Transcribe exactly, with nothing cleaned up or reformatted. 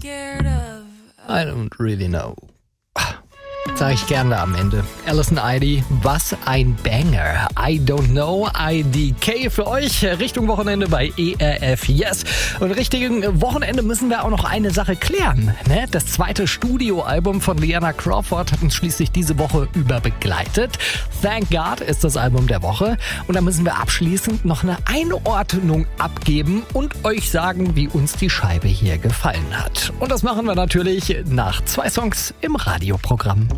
I don't really know. Sag ich gerne am Ende. Alison Idey, was ein Banger. I don't know, I D K für euch Richtung Wochenende bei E R F Yes. Und Richtung Wochenende müssen wir auch noch eine Sache klären. Ne? Das zweite Studioalbum von Liana Crawford hat uns schließlich diese Woche über begleitet. Thank God ist das Album der Woche. Und da müssen wir abschließend noch eine Einordnung abgeben und euch sagen, wie uns die Scheibe hier gefallen hat. Und das machen wir natürlich nach zwei Songs im Radioprogramm.